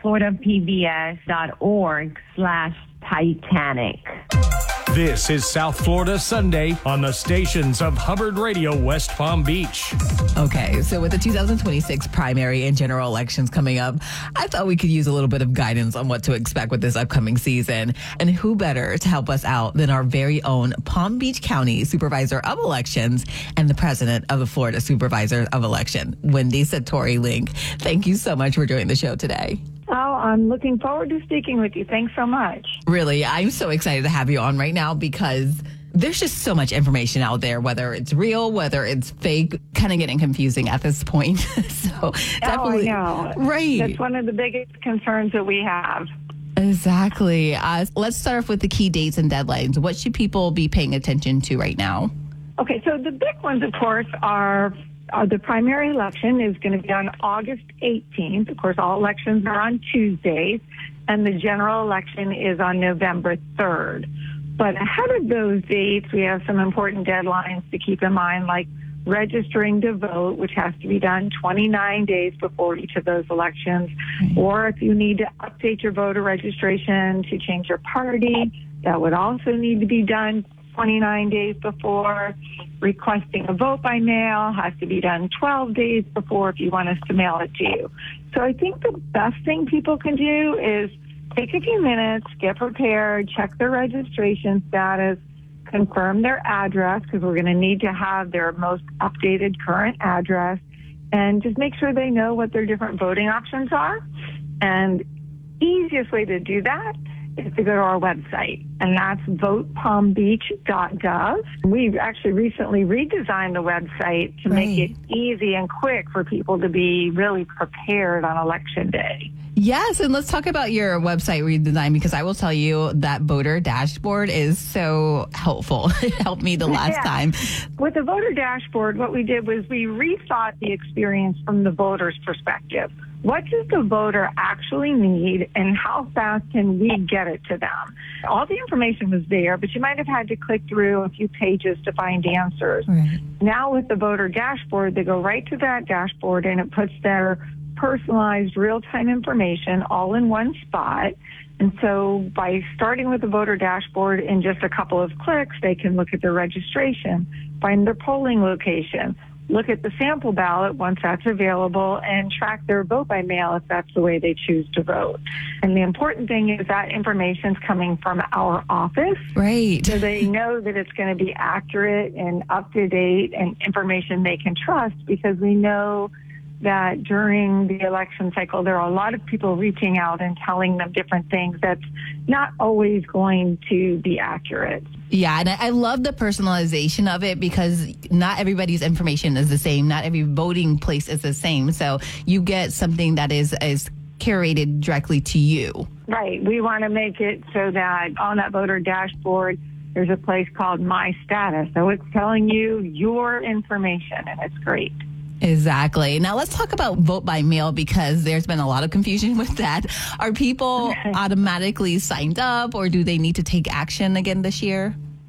southfloridapbs.org slash Titanic. This is South Florida Sunday on the stations of Hubbard Radio West Palm Beach. Okay, so with the two thousand twenty-six primary and general elections coming up, I thought we could use a little bit of guidance on what to expect with this upcoming season. And who better to help us out than our very own Palm Beach County Supervisor of Elections and the President of the Florida Supervisor of Election, Wendy Satori-Link. Thank you so much for joining the show today. Oh, I'm looking forward to speaking with you. Thanks so much. Really, I'm so excited to have you on right now because there's just so much information out there, whether it's real, whether it's fake, kind of getting confusing at this point. so definitely, oh, I know. Right. That's one of the biggest concerns that we have. Exactly. Uh, let's start off with the key dates and deadlines. What should people be paying attention to right now? Okay, so the big ones, of course, are... Uh, the primary election is going to be on August eighteenth. Of course, all elections are on Tuesdays, and the general election is on November third. But ahead of those dates, we have some important deadlines to keep in mind, like registering to vote, which has to be done twenty-nine days before each of those elections. Mm-hmm. Or if you need to update your voter registration to change your party, that would also need to be done twenty-nine days before. Requesting a vote by mail has to be done twelve days before if you want us to mail it to you. So I think the best thing people can do is take a few minutes, get prepared, check their registration status, confirm their address, because we're going to need to have their most updated current address, and just make sure they know what their different voting options are. And easiest way to do that is to go to our website, and that's vote palm beach dot gov. We've actually recently redesigned the website to right. make it easy and quick for people to be really prepared on Election Day. Yes, and let's talk about your website redesign, because I will tell you that voter dashboard is so helpful. It helped me the last yeah. time. With the voter dashboard, what we did was we rethought the experience from the voter's perspective. What does the voter actually need, and how fast can we get it to them? All the information was there, but you might have had to click through a few pages to find answers. Right. Now with the voter dashboard, they go right to that dashboard, and it puts their personalized real-time information all in one spot. And so by starting with the voter dashboard in just a couple of clicks, they can look at their registration, find their polling location, look at the sample ballot once that's available, and track their vote by mail if that's the way they choose to vote. And the important thing is that information's coming from our office. Right. So they know that it's going to be accurate and up to date and information they can trust, because we know that during the election cycle, there are a lot of people reaching out and telling them different things that's not always going to be accurate. Yeah, and I love the personalization of it, because not everybody's information is the same. Not every voting place is the same. So you get something that is, is curated directly to you. Right. We want to make it so that on that voter dashboard, there's a place called My Status. So it's telling you your information, and it's great. Exactly. Now let's talk about vote by mail, because there's been a lot of confusion with that. Are people automatically signed up, or do they need to take action again this year?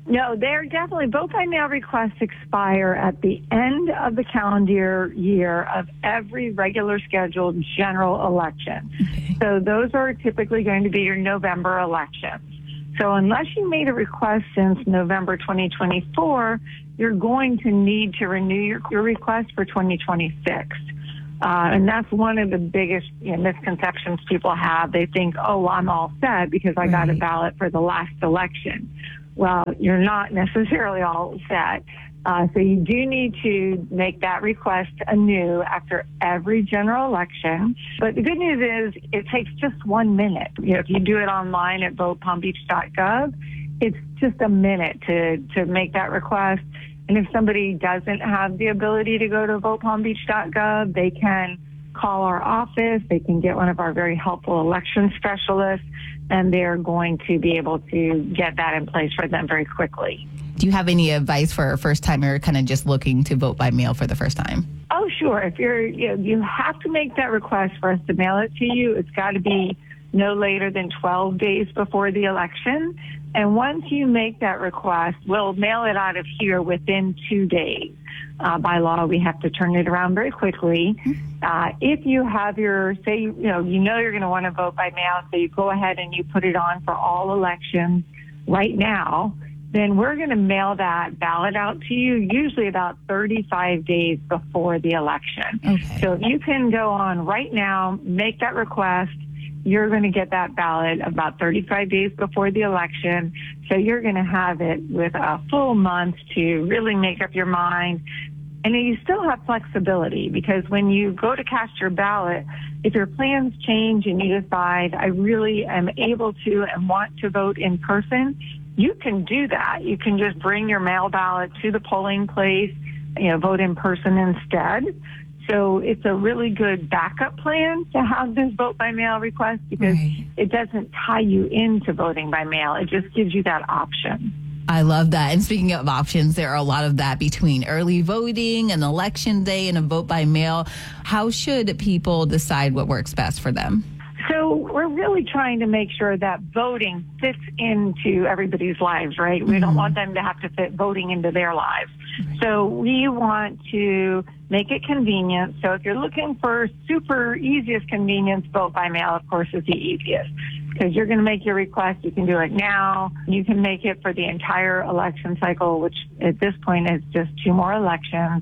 No, they're definitely, vote by mail requests expire at the end of the calendar year of every regular scheduled general election. Okay. So those are typically going to be your November elections. So unless you made a request since November twenty twenty-four, you're going to need to renew your, your request for twenty twenty-six. Uh, and that's one of the biggest you know, misconceptions people have. They think, oh, well, I'm all set because I got a ballot for the last election. Well, you're not necessarily all set. Uh, so you do need to make that request anew after every general election. But the good news is it takes just one minute. You know, if you do it online at vote palm beach dot gov, it's just a minute to, to make that request. And if somebody doesn't have the ability to go to vote palm beach dot gov, they can call our office. They can get one of our very helpful election specialists, and they're going to be able to get that in place for them very quickly. Do you have any advice for a first timer kind of just looking to vote by mail for the first time? Oh, sure. If you're, you know, you have to make that request for us to mail it to you. It's got to be no later than twelve days before the election. And once you make that request, we'll mail it out of here within two days. Uh, by law, we have to turn it around very quickly. Uh, if you have your, say, you know, you know you're going to want to vote by mail, so you go ahead and you put it on for all elections right now, then we're going to mail that ballot out to you usually about thirty-five days before the election. Okay. So if you can go on right now, make that request, you're going to get that ballot about thirty-five days before the election. So you're going to have it with a full month to really make up your mind. And you still have flexibility because when you go to cast your ballot, if your plans change and you decide, I really am able to and want to vote in person, you can do that. You can just bring your mail ballot to the polling place, you know, vote in person instead. So it's a really good backup plan to have this vote by mail request because right. it doesn't tie you into voting by mail. It just gives you that option. I love that. And speaking of options, there are a lot of that between early voting and election day and a vote by mail. How should people decide what works best for them? So we're really trying to make sure that voting fits into everybody's lives, right? Mm-hmm. We don't want them to have to fit voting into their lives. So we want to make it convenient. So if you're looking for super easiest convenience, vote by mail, of course, is the easiest. Because you're going to make your request. You can do it now. You can make it for the entire election cycle, which at this point is just two more elections.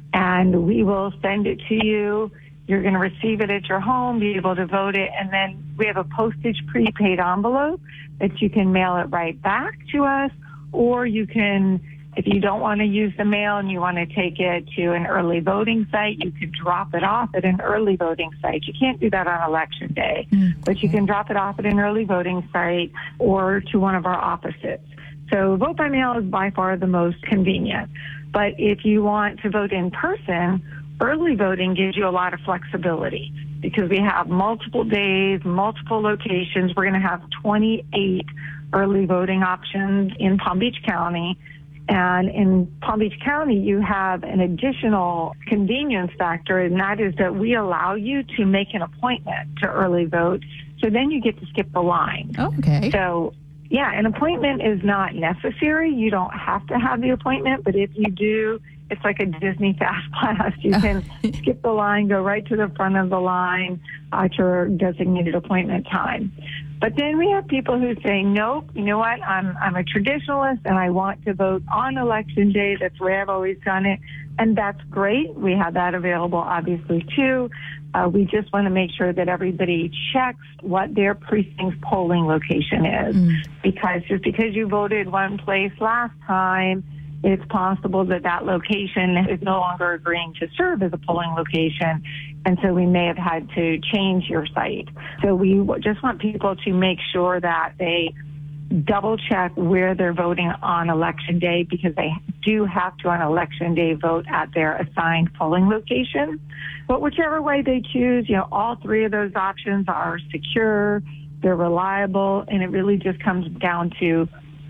And we will send it to you. You're going to receive it at your home, be able to vote it, and then we have a postage prepaid envelope that you can mail it right back to us, or you can, if you don't want to use the mail and you want to take it to an early voting site, you could drop it off at an early voting site. You can't do that on election day, mm-hmm. but you can drop it off at an early voting site or to one of our offices. So vote by mail is by far the most convenient. But if you want to vote in person, early voting gives you a lot of flexibility because we have multiple days, multiple locations. We're going to have twenty-eight early voting options in Palm Beach County. And in Palm Beach County, you have an additional convenience factor, and that is that we allow you to make an appointment to early vote. So then you get to skip the line. Okay. So, yeah, an appointment is not necessary. You don't have to have the appointment, but if you do, it's like a Disney fast pass. You can skip the line, go right to the front of the line at your designated appointment time. But then we have people who say, nope, you know what, I'm I'm a traditionalist and I want to vote on election day. That's the way I've always done it. And that's great. We have that available, obviously, too. Uh, we just want to make sure that everybody checks what their precinct's polling location is. Mm. Because just because you voted one place last time, it's possible that that location is no longer agreeing to serve as a polling location, and so we may have had to change your site. So we just want people to make sure that they double check where they're voting on election day, because they do have to on election day vote at their assigned polling location. But whichever way they choose, you know, all three of those options are secure, they're reliable, and it really just comes down to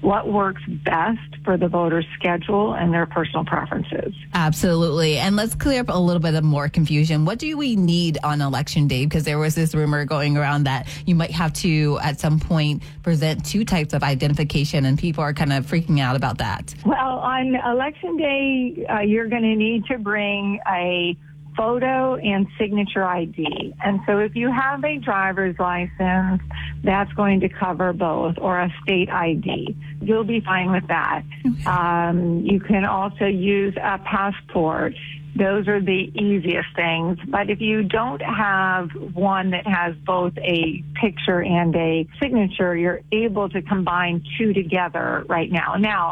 what works best for the voter's schedule and their personal preferences. Absolutely. And let's clear up a little bit of more confusion. What do we need on election day? Because there was this rumor going around that you might have to, at some point, present two types of identification, and people are kind of freaking out about that. Well, on election day, uh, you're going to need to bring a photo and signature I D. And so if you have a driver's license, that's going to cover both, or a state I D. You'll be fine with that. Okay. Um, you can also use a passport. Those are the easiest things. But if you don't have one that has both a picture and a signature, you're able to combine two together right now. Now,